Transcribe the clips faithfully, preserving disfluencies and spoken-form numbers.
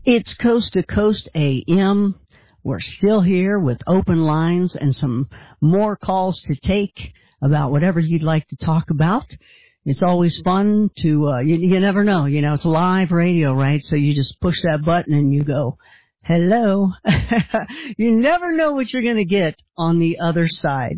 It's Coast to Coast A M. We're still here with open lines and some more calls to take about whatever you'd like to talk about. It's always fun to, uh, you, you never know, you know, it's live radio, right? So you just push that button and you go, hello. You never know what you're going to get on the other side.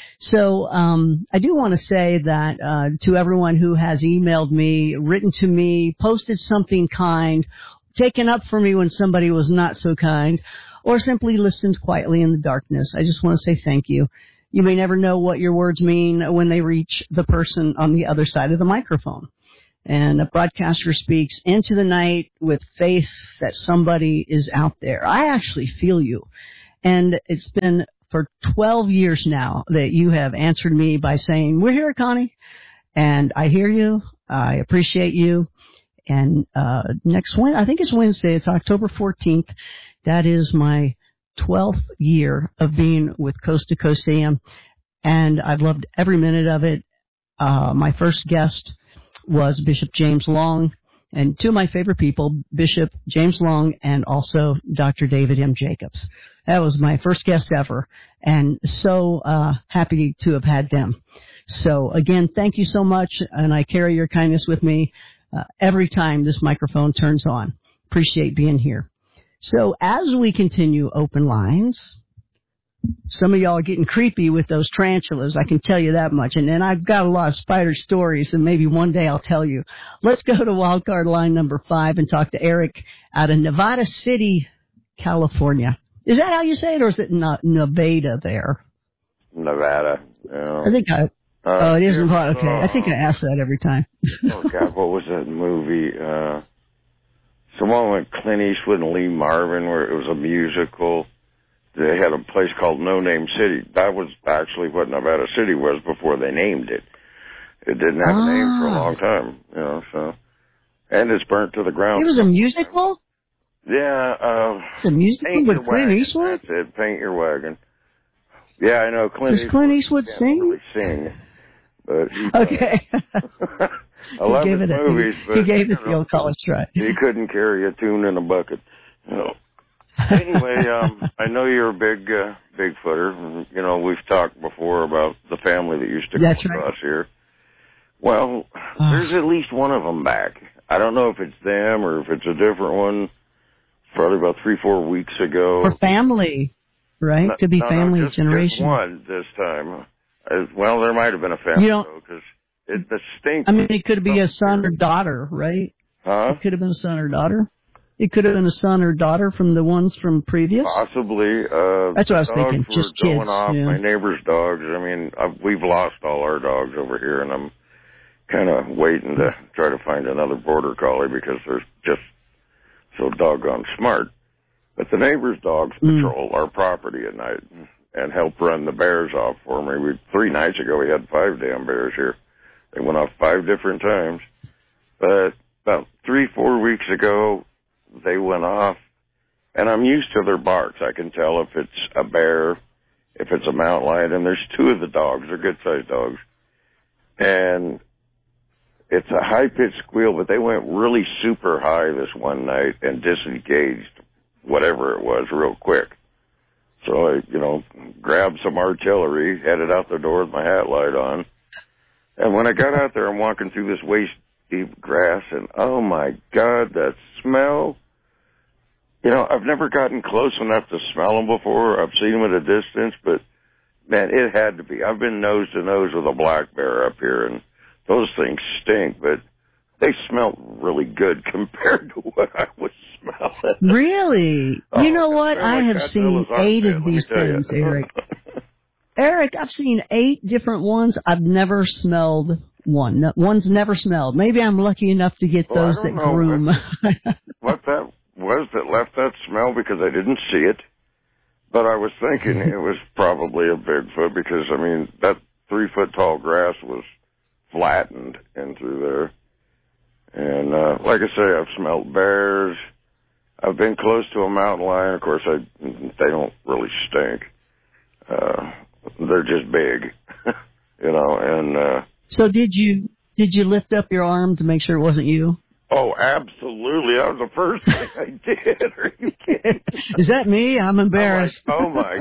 So um, I do want to say that uh, to everyone who has emailed me, written to me, posted something kind, taken up for me when somebody was not so kind, or simply listened quietly in the darkness. I just want to say thank you. You may never know what your words mean when they reach the person on the other side of the microphone. And a broadcaster speaks into the night with faith that somebody is out there. I actually feel you. And it's been for twelve years now that you have answered me by saying, we're here, Connie. And I hear you. I appreciate you. And uh next Wednesday, I think it's Wednesday, it's October fourteenth. That is my twelfth year of being with Coast to Coast A M, and I've loved every minute of it. Uh my first guest was Bishop James Long, and two of my favorite people, Bishop James Long and also Doctor David M. Jacobs. That was my first guest ever, and so uh happy to have had them. So again, thank you so much, and I carry your kindness with me Uh, every time this microphone turns on. Appreciate being here. So as we continue open lines, some of y'all are getting creepy with those tarantulas, I can tell you that much. And then I've got a lot of spider stories, and maybe one day I'll tell you. Let's go to wildcard line number five and talk to Eric out of Nevada City, California. Is that how you say it, or is it not Nevada there? Nevada. Yeah. I think I... Uh, oh, it isn't hot. Okay, I think I ask that every time. Oh, God, what was that movie? Uh, someone with Clint Eastwood and Lee Marvin where it was a musical. They had a place called No Name City. That was actually what Nevada City was before they named it. It didn't have ah. a name for a long time, you know, so. And it's burnt to the ground. It was a musical? Yeah. Uh, it's a musical with Clint wagon. Eastwood? That's it, Paint Your Wagon. Yeah, I know. Clint Does Eastwood Clint Eastwood sing? Really sing. But he, okay. Uh, I love his it movies, a, but he gave it you the know, old college try. He couldn't carry a tune in a bucket. You know. Anyway, um, I know you're a big uh, Bigfooter. You know, we've talked before about the family that used to That's come right. across here. Well, uh, there's at least one of them back. I don't know if it's them or if it's a different one. Probably about three, four weeks ago. For family, right? No, Could be no, family no, just, generation. Just one this time. Uh, well, there might have been a family, though, because it distinct. I mean, it could be a son or daughter, right? Huh? It could have been a son or daughter. It could have been a son or daughter from the ones from previous. Possibly. Uh, That's what I was thinking. Were Just going kids. Off. Yeah. My neighbor's dogs. I mean, I've, we've lost all our dogs over here, and I'm kind of waiting to try to find another border collie because they're just so doggone smart. But the neighbor's dogs mm. patrol our property at night and help run the bears off for me. We, three nights ago, we had five damn bears here. They went off five different times. But about three, four weeks ago, they went off. And I'm used to their barks. I can tell if it's a bear, if it's a mountain lion. And there's two of the dogs. They're good-sized dogs. And it's a high-pitched squeal, but they went really super high this one night and disengaged whatever it was real quick. So I, you know, grabbed some artillery, headed out the door with my hat light on. And when I got out there, I'm walking through this waist-deep grass, and oh, my God, that smell. You know, I've never gotten close enough to smell them before. I've seen them at a distance, but, man, it had to be. I've been nose-to-nose with a black bear up here, and those things stink, but they smell really good compared to what I was smelling. Really? Oh, you know what? I like have seen eight of these things, Eric. Eric, I've seen eight different ones. I've never smelled one. No, one's never smelled. Maybe I'm lucky enough to get well, those that groom. What, what that was that left that smell because I didn't see it. But I was thinking it was probably a Bigfoot because, I mean, that three-foot-tall grass was flattened in through there. And uh, like I say, I've smelled bears. I've been close to a mountain lion. Of course, I, they don't really stink. Uh, they're just big, you know. And uh, so, did you did you lift up your arm to make sure it wasn't you? Oh, absolutely. That was the first thing I did. Are you kidding? Is that me? I'm embarrassed. I'm like, oh, my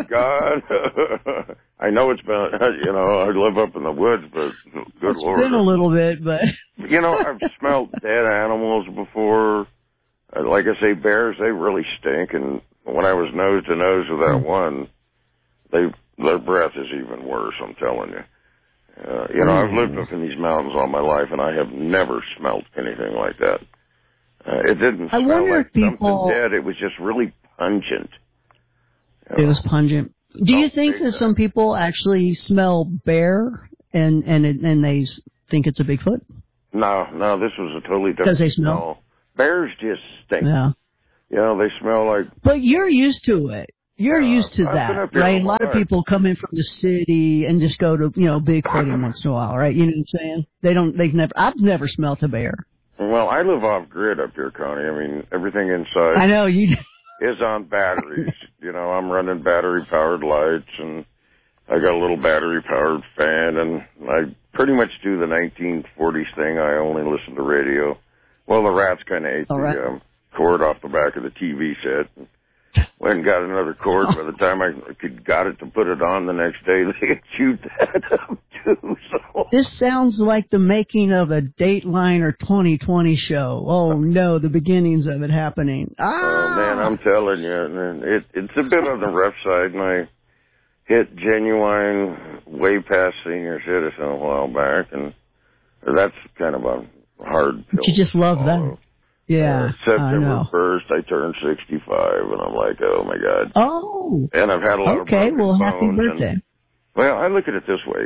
God. I know it's been, you know, I live up in the woods, but good it's Lord. It's been a little bit, but. You know, I've smelled dead animals before. Like I say, bears, they really stink. And when I was nose to nose with that one, they their breath is even worse, I'm telling you. Uh, you know, I've lived up in these mountains all my life, and I have never smelled anything like that. Uh, it didn't I smell wonder like if people, something dead. It was just really pungent. You know? It was pungent. Do you think that some people actually smell bear and and it, and they think it's a Bigfoot? No, no, this was a totally different. Because they smell. No. Bears just stink. Yeah. You know, they smell like. But you're used to it. You're yeah, used to I've that, right? A lot of people come in from the city and just go to, you know, Bigfoot once in a while, right? You know what I'm saying? They don't, they've never, I've never smelt a bear. Well, I live off grid up here, Connie. I mean, everything inside. I know you is on batteries. You know, I'm running battery powered lights, and I got a little battery powered fan, and I pretty much do the nineteen forties thing. I only listen to radio. Well, the rats kind of ate All the right. um, cord off the back of the T V set. Went and got another cord. By the time I could got it to put it on the next day, they had chewed that up too. So. This sounds like the making of a Dateline or twenty twenty show. Oh no, the beginnings of it happening. Ah! Oh man, I'm telling you, it, it's a bit on the rough side, and I hit genuine way past senior citizen a while back, and that's kind of a hard pill. But you just love that. Yeah, uh, September first, I turned sixty-five, and I'm like, oh, my God. Oh. And I've had a lot okay, of broken well, bones. happy birthday. And, well, I look at it this way.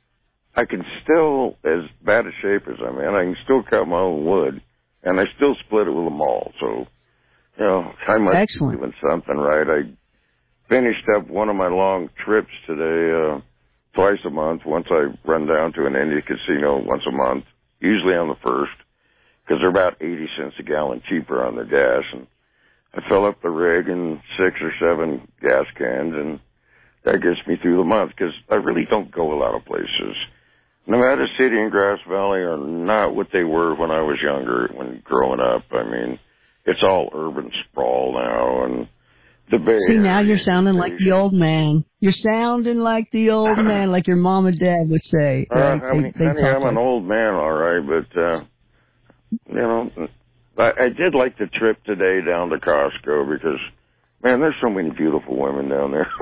I can still, as bad a shape as I'm in, I can still cut my own wood, and I still split it with a maul. So, you know, I must Excellent. be doing something right. I finished up one of my long trips today, uh, twice a month. Once I run down to an Indian casino once a month, usually on the first. Because they're about eighty cents a gallon cheaper on the gas. And I fill up the rig in six or seven gas cans, and that gets me through the month because I really don't go a lot of places. Nevada City and Grass Valley are not what they were when I was younger, when growing up. I mean, it's all urban sprawl now, and the Bay See, now Area you're sounding like the old man. You're sounding like the old man, like your mom and dad would say. Uh, right? I mean, they, honey, I'm like... an old man, all right, but... uh You know, I, I did like the trip today down to Costco because, man, there's so many beautiful women down there.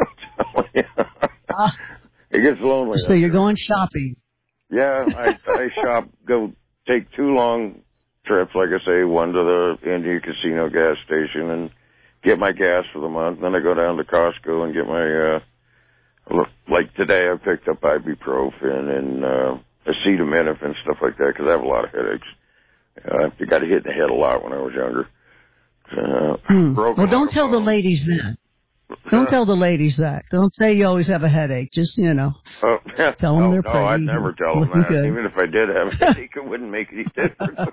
uh, it gets lonely. So you're there. Going shopping. Yeah, I, I shop, go take two long trips, like I say, one to the Indian Casino gas station and get my gas for the month. Then I go down to Costco and get my, uh, like today I picked up ibuprofen and uh, acetaminophen, stuff like that, because I have a lot of headaches. Uh, I got hit in the head a lot when I was younger. Uh, hmm. Well, don't tell the ladies that. Don't uh, tell the ladies that. Don't say you always have a headache. Just, you know, uh, yeah, tell them no, they're no, pretty. No, I'd never tell them that. Good. Even if I did have a headache, it wouldn't make any difference.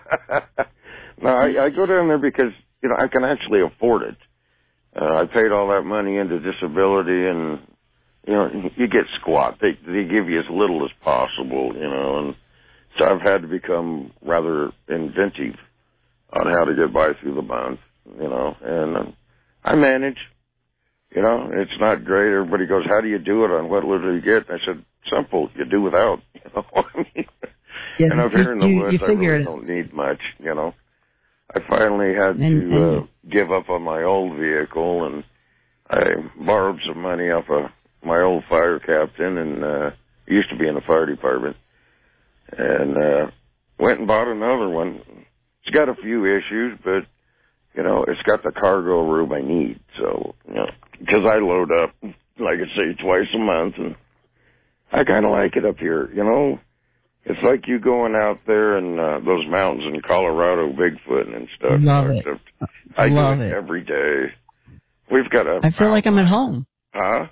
No, I, I go down there because, you know, I can actually afford it. Uh, I paid all that money into disability, and, you know, you get squat. They, they give you as little as possible, you know, and so I've had to become rather inventive on how to get by through the month, you know, and um, I manage. You know, it's not great. Everybody goes, how do you do it? On what little do you get? And I said, simple. You do without, you know. I mean, yeah, and up here in the you, woods, you I really it. don't need much, you know. I finally had and, to and, uh, give up on my old vehicle, and I borrowed some money off of my old fire captain, and uh, he used to be in the fire department. And uh went and bought another one. It's got a few issues, but, you know, it's got the cargo room I need. So, you know, because I load up, like I say, twice a month, and I kind of like it up here, you know. It's like you going out there in uh, those mountains in Colorado, Bigfoot and stuff. Love you know, it. I Love do it, it every day. We've got a... I feel like I'm at home. Huh?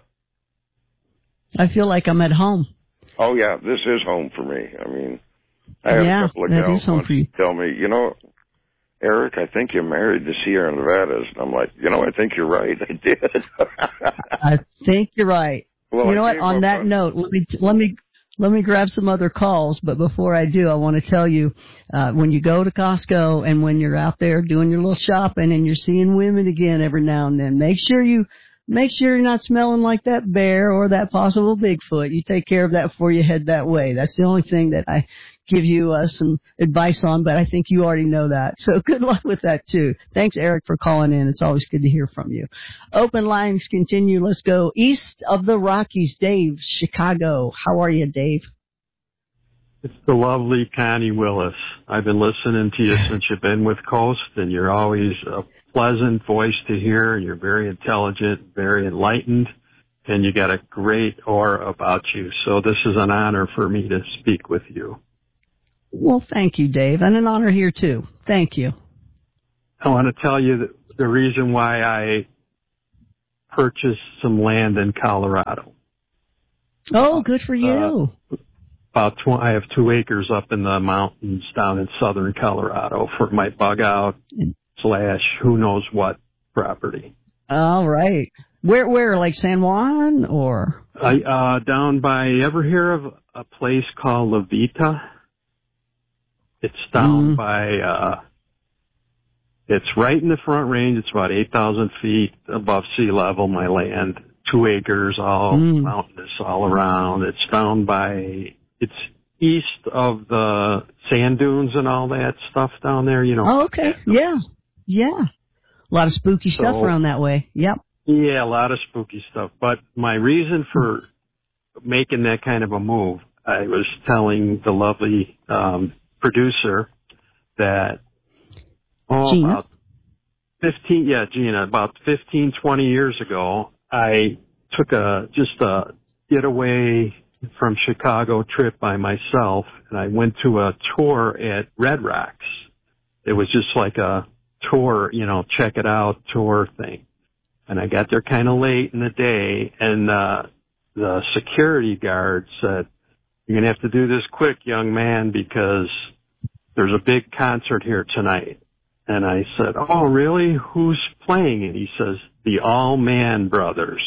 I feel like I'm at home. Oh, yeah, this is home for me. I mean, I have yeah, a couple of that gals is home for you. tell me, you know, Eric, I think you're married to Sierra Nevadas. And I'm like, you know, I think you're right. I did. I think you're right. Well, you know I what? On that on... note, let me let me Let me grab some other calls, but before I do, I want to tell you, uh, when you go to Costco and when you're out there doing your little shopping and you're seeing women again every now and then, make sure you, make sure you're not smelling like that bear or that possible Bigfoot. You take care of that before you head that way. That's the only thing that I give you uh, some advice on, but I think you already know that. So good luck with that too. Thanks, Eric, for calling in. It's always good to hear from you. Open lines continue. Let's go east of the Rockies. Dave, Chicago. How are you, Dave? It's the lovely Connie Willis. I've been listening to you since you've been with Coast, and you're always a pleasant voice to hear, and you're very intelligent, very enlightened, and you got a great aura about you. So this is an honor for me to speak with you. Well, thank you, Dave, and an honor here, too. Thank you. I want to tell you that the reason why I purchased some land in Colorado. Oh, good for you. Uh, about tw- I have two acres up in the mountains down in southern Colorado for my bug out slash who knows what property. All right. Where, where, like San Juan or? I, uh, down by, ever hear of a place called La Vita? It's down mm. by, uh, it's right in the Front Range. It's about eight thousand feet above sea level, my land. Two acres, all mm. mountainous all around. It's down by, it's east of the sand dunes and all that stuff down there, you know. Oh, okay. Yeah. Yeah. A lot of spooky so, stuff around that way. Yep. Yeah, a lot of spooky stuff. But my reason for making that kind of a move, I was telling the lovely, um, producer that oh Gina? about fifteen yeah Gina about fifteen twenty years ago I took a just a getaway from Chicago trip by myself, and I went to a tour at Red Rocks. It was just like a tour, you know, check it out tour thing, and I got there kind of late in the day, and uh the security guard said, "You're going to have to do this quick, young man, because there's a big concert here tonight." And I said, "Oh, really? Who's playing it?" He says, "The Allman Brothers."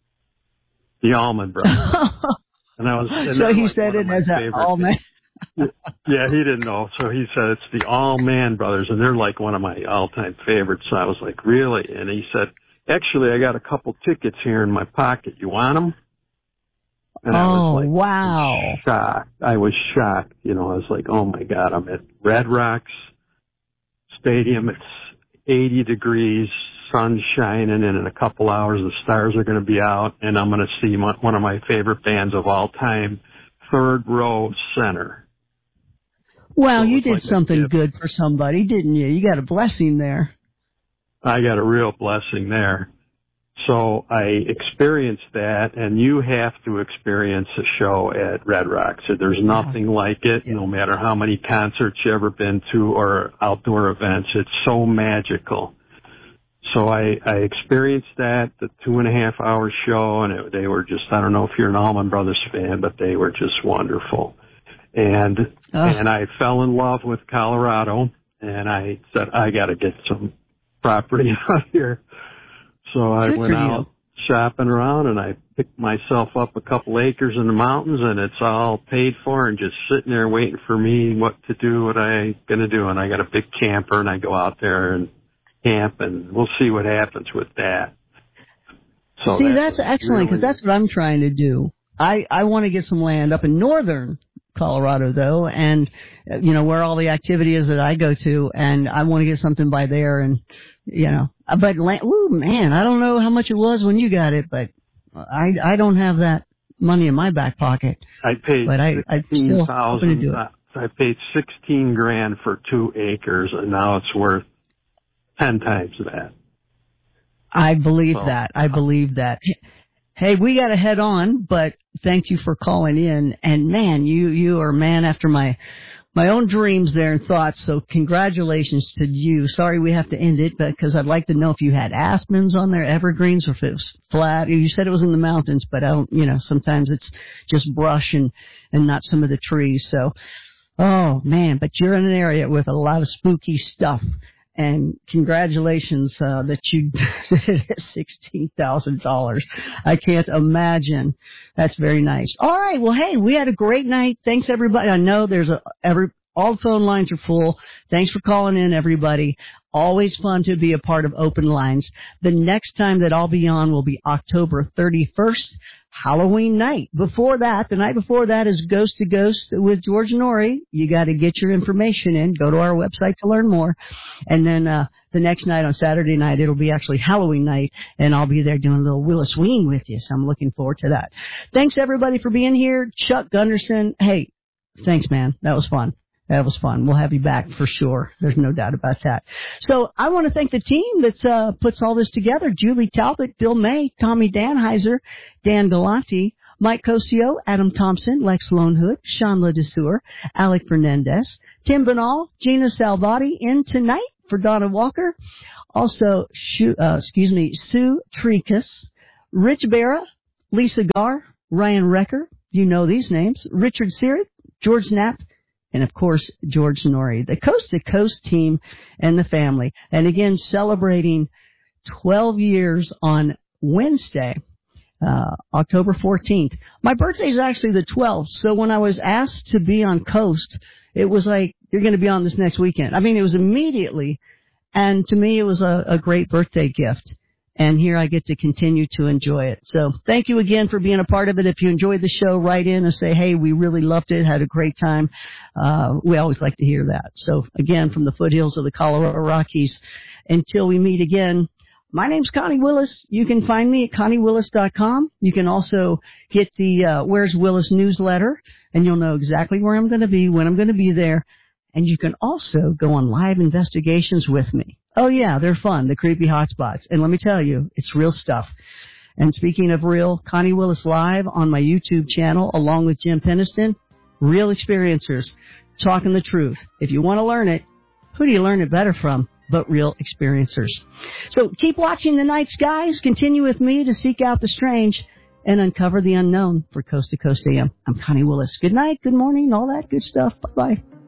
The Allman Brothers. And I was, and so he like said it as an Allman. Yeah, he didn't know. So he said, "It's the Allman Brothers." And they're like one of my all-time favorites. So I was like, "Really?" And he said, "Actually, I got a couple tickets here in my pocket. You want them?" And oh, I was like, wow. shocked. I was shocked. You know, I was like, oh my God, I'm at Red Rocks Stadium. It's eighty degrees, sun shining, and in a couple hours the stars are going to be out, and I'm going to see my, one of my favorite bands of all time, Third Row Center. Well, so you did like something good for somebody, didn't you? You got a blessing there. I got a real blessing there. So I experienced that, and you have to experience a show at Red Rocks. There's nothing yeah. like it, yeah. no matter how many concerts you've ever been to or outdoor events. It's so magical. So I, I experienced that, the two and a half hour show, and it, they were just, I don't know if you're an Allman Brothers fan, but they were just wonderful. And, oh. and I fell in love with Colorado, and I said, I got to get some property out here. So I Good went out shopping around, and I picked myself up a couple acres in the mountains, and it's all paid for and just sitting there waiting for me what to do, what I'm going to do. And I got a big camper, and I go out there and camp, and we'll see what happens with that. So see, that that's excellent, because really... that's what I'm trying to do. I, I want to get some land up in northern Colorado, though, and, you know, where all the activity is that I go to, and I want to get something by there, and, you know, but, ooh, man, I don't know how much it was when you got it, but I, I don't have that money in my back pocket. I paid but I, I still hoping to do it. I paid sixteen grand for two acres, and now it's worth ten times that. I believe so, that. I believe that. Hey, we got to head on, but thank you for calling in. And man, you, you are a man after my, my own dreams there and thoughts. So congratulations to you. Sorry we have to end it, but because I'd like to know if you had aspens on there, evergreens, or if it was flat. You said it was in the mountains, but I don't, you know, sometimes it's just brush and, and not some of the trees. So, oh man, but you're in an area with a lot of spooky stuff. And congratulations uh, that you did sixteen thousand dollars. I can't imagine. That's very nice. All right. Well, hey, we had a great night. Thanks, everybody. I know there's a every all the phone lines are full. Thanks for calling in, everybody. Always fun to be a part of Open Lines. The next time that I'll be on will be October thirty-first, Halloween night. Before that, the night before that is Ghost to Ghost with George Noory. You got to get your information in. Go to our website to learn more. And then uh the next night on Saturday night, it'll be actually Halloween night, and I'll be there doing a little Willis Ween with you. So I'm looking forward to that. Thanks, everybody, for being here. Chuck Gunderson, hey, thanks, man. That was fun. That was fun. We'll have you back for sure. There's no doubt about that. So I want to thank the team that uh, puts all this together. Julie Talbot, Bill May, Tommy Danheiser, Dan Galante, Mike Cosio, Adam Thompson, Lex Lonehood, Sean LeDeseur, Alec Fernandez, Tim Banal, Gina Salvati in tonight for Donna Walker. Also, uh, excuse me, Sue Trekus, Rich Barra, Lisa Garr, Ryan Recker. You know these names. Richard Searit, George Knapp, and, of course, George Noory, the Coast to Coast team and the family. And, again, celebrating twelve years on Wednesday, uh, October fourteenth. My birthday is actually the twelfth, so when I was asked to be on Coast, it was like, you're going to be on this next weekend. I mean, it was immediately, and to me, it was a, a great birthday gift. And here I get to continue to enjoy it. So thank you again for being a part of it. If you enjoyed the show, write in and say, hey, we really loved it, had a great time. Uh, we always like to hear that. So again, from the foothills of the Colorado Rockies, until we meet again, my name's Connie Willis. You can find me at connie willis dot com. You can also get the uh, Where's Willis newsletter, and you'll know exactly where I'm going to be, when I'm going to be there. And you can also go on live investigations with me. Oh, yeah, they're fun, the creepy hotspots. And let me tell you, it's real stuff. And speaking of real, Connie Willis Live on my YouTube channel, along with Jim Peniston, real experiencers, talking the truth. If you want to learn it, who do you learn it better from but real experiencers? So keep watching the night skies. Continue with me to seek out the strange and uncover the unknown for Coast to Coast A M. I'm Connie Willis. Good night, good morning, all that good stuff. Bye-bye.